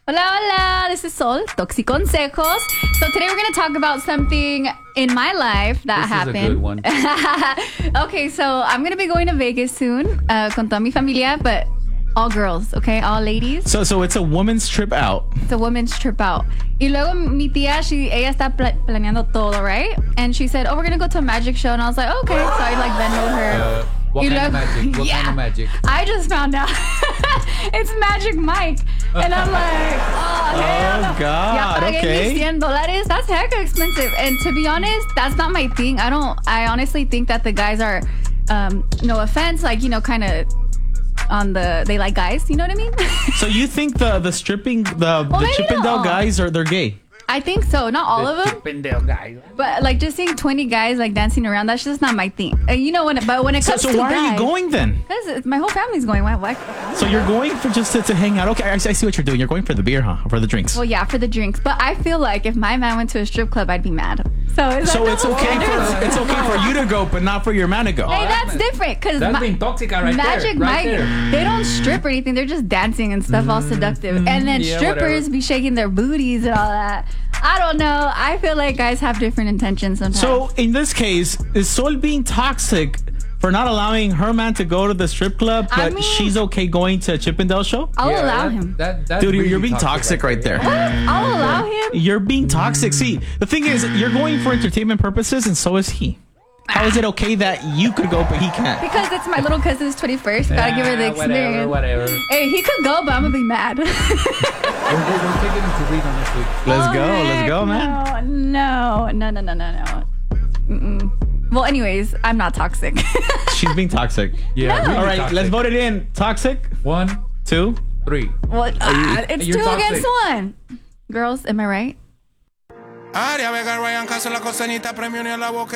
Hola, hola. This is Sol, Toxiconsejos. So today we're going to talk about something in my life that happened. This is a good one. Okay, so I'm going to be going to Vegas soon con toda mi familia, but all girls, okay? All ladies. So it's a woman's trip out. It's a women's trip out. Y luego mi tía, ella está planeando todo, right? And she said, oh, we're going to go to a magic show. And I was like, okay. So I like Venmoed her. What kind of magic? What kind of magic? I just found out it's Magic Mike. And I'm like, oh, hell no. God. Ya pagué Okay. mis $100. That's hecka expensive. And to be honest, that's not my thing. I honestly think that the guys are, no offense, like, you know, kind of they like guys. You know what I mean? So you think the stripping, the maybe Chippendale not. guys they're gay? I think so. Not all of them. Chippendale guy. But like just seeing 20 guys like dancing around, that's just not my thing. You know when it comes So to why guys, are you going then? Because my whole family's going. Why? So you're going for just to hang out? Okay, I see what you're doing. You're going for the beer, huh? For the drinks. Well, yeah, for the drinks. But I feel like if my man went to a strip club, I'd be mad. So it's okay for you to go, but not for your man to go. Hey, that's different because That's being toxic right Magic there. Mike, There. they don't strip or anything. They're just dancing and stuff, all seductive. And then yeah, strippers whatever. be shaking their booties and all that. I don't know. I feel like guys have different intentions sometimes. So in this case, is Sol being toxic for not allowing her man to go to the strip club, I but mean- she's okay going to a Chippendale show? I'll allow him. That's Dude, really you're being toxic right there. I'll allow him. You're being toxic. See, the thing is, you're going for entertainment purposes, and so is he. How is it okay that you could go, but he can't? Because it's my little cousin's 21st. Gotta give her the experience. Whatever. Hey, he could go, but I'm gonna be mad. We're taking him to Reno next week. Let's go, man. No. Mm-mm. Well, anyways, I'm not toxic. She's being toxic. Yeah. No. really All right, toxic. let's vote it in. Toxic, 1, 2. 3. Well, it's you're 2 against toxic. 1. Girls, am I right? Aria Vega Ryan Castro la costanita premio ni a la boca.